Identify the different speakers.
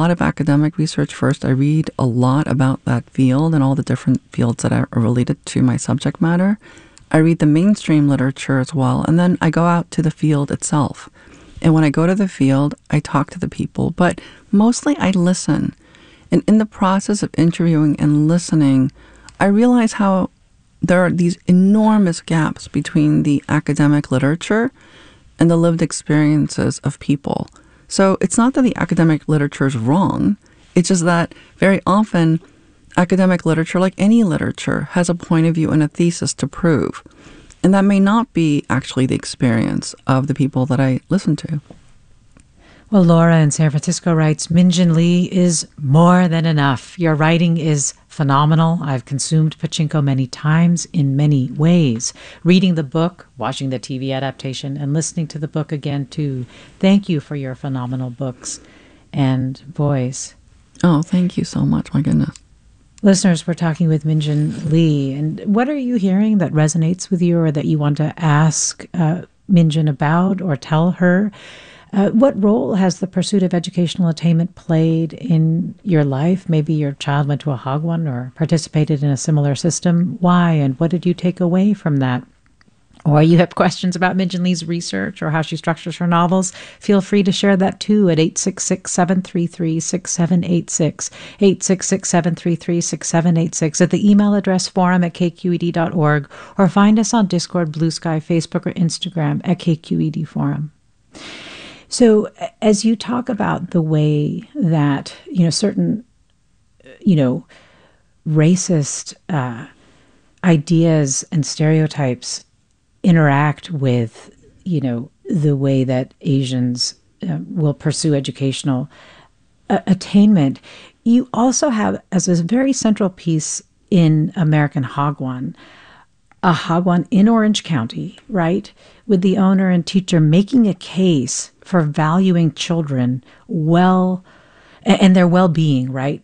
Speaker 1: lot of academic research first. I read a lot about that field and all the different fields that are related to my subject matter. I read the mainstream literature as well, and then I go out to the field itself. And when I go to the field, I talk to the people, but mostly I listen. And in the process of interviewing and listening, I realize how there are these enormous gaps between the academic literature and the lived experiences of people. So it's not that the academic literature is wrong. It's just that very often academic literature, like any literature, has a point of view and a thesis to prove. And that may not be actually the experience of the people that I listen to.
Speaker 2: Well, Laura in San Francisco writes, Min-Jin Lee is more than enough. Your writing is phenomenal. I've consumed Pachinko many times in many ways. Reading the book, watching the TV adaptation, and listening to the book again, too. Thank you for your phenomenal books and voice.
Speaker 1: Oh, thank you so much. My goodness.
Speaker 2: Listeners, we're talking with Min-Jin Lee. And what are you hearing that resonates with you or that you want to ask Min-Jin about or tell her? What role has the pursuit of educational attainment played in your life? Maybe your child went to a Hagwon or participated in a similar system. Why and what did you take away from that? Or you have questions about Min-Jin Lee's research or how she structures her novels, feel free to share that too at 866-733-6786, 866-733-6786, at the email address forum@kqed.org, or find us on Discord, Blue Sky, Facebook, or Instagram at KQED Forum. So as you talk about the way that, certain, racist ideas and stereotypes interact with, the way that Asians will pursue educational attainment, you also have, as a very central piece in American Hagwon, a Hagwon in Orange County, right, with the owner and teacher making a case for valuing children and their well-being, right,